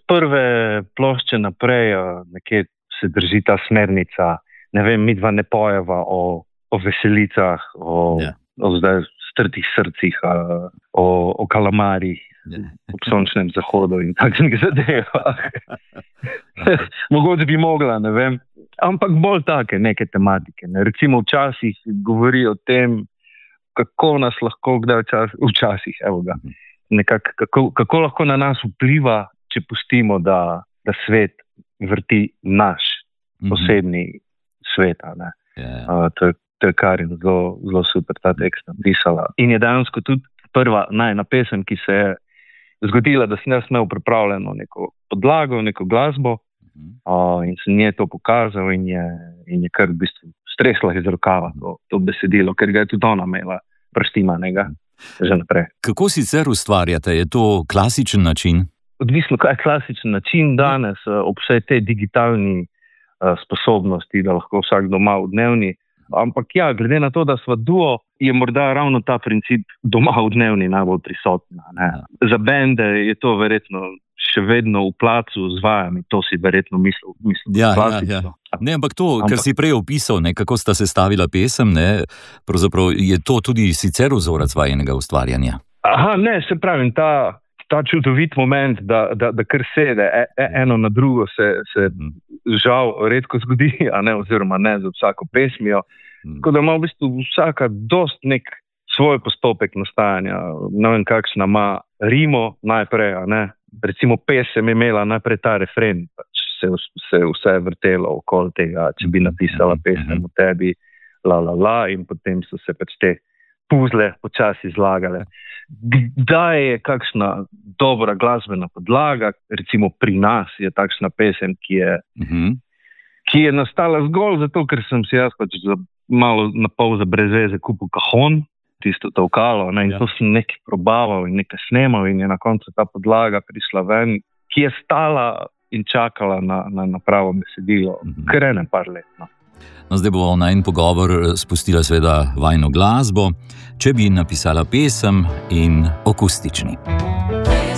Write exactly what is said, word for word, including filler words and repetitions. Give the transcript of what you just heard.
prve plošče naprej nekje se drži ta smernica, ne vem, midva ne pojeva o, o veselicah, o, yeah. o zdaj strtih srcih, o, o kalamarjih, yeah. ob sončnem zahodu in takšnih zadevah. Mogoče bi mogla, ne vem, ampak bolj take neke tematike. Ne. Recimo včasih govori o tem, kako nas lahko kdaj včasih, včasih evo ga, nekak, kako, kako lahko na nas vpliva, če pustimo, da, da svet vrti naš posebni mm-hmm. svet. Yeah. Uh, to, to je Karin zelo, zelo super ta tekst napisala. In je dejansko tudi prva najna pesem, ki se je zgodila, da sem jaz imel pripravljeno neko podlago, neko glasbo mm-hmm. uh, in sem nje to pokazal in je, in je kar v bistvu stresla iz rokava to, to besedilo, ker ga je tudi ona imela prštimanega že naprej. Kako sicer ustvarjate? Je to klasičen način? Odvisno, kaj je klasičen način danes, ob vsej tej digitalni uh, sposobnosti, da lahko vsak doma v dnevni. Ampak ja, glede na to, da sva duo, je morda ravno ta princip doma v dnevni najbolj prisotna. Ne? Ja. Za bende je to verjetno še vedno v placu z vajami, to si verjetno mislil. mislil ja, ja, ja. Ne, ampak to, ampak... kar si prej opisal, ne, kako sta sestavila pesem, ne, pravzaprav je to tudi sicer vzorec vajenega ustvarjanja. Aha, ne, se pravim, ta, ta čudovit moment, da, da, da kar sede, e, e, eno na drugo se, se žal redko zgodi, a ne, oziroma ne za vsako pesmijo. Tako da ima v bistvu vsaka dost nek svoj postopek nastajanja, ne vem kakšna ima rimo najprej, a ne. Recimo pesem je imela najprej ta refren, pač se, se vse vrtelo okoli tega, če bi napisala pesem o tebi, la la la, in potem so se pač te puzle počasi zlagale. Kdaj je kakšna dobra glasbena podlaga, recimo pri nas je takšna pesem, ki je, uh-huh. ki je nastala zgolj zato, ker sem si jaz pač za, malo na pol za brez veze kupil kajon, tisto tolkalo, ne, in ja. To sem nekaj probaval in nekaj snemal in je na koncu ta podlaga prišla ven, ki je stala in čakala na, na, na pravo besedilo, mm-hmm. kar ene par let. No. No, zdaj bo najin pogovor spustila seveda vajno glasbo, če bi napisala pesem in akustični.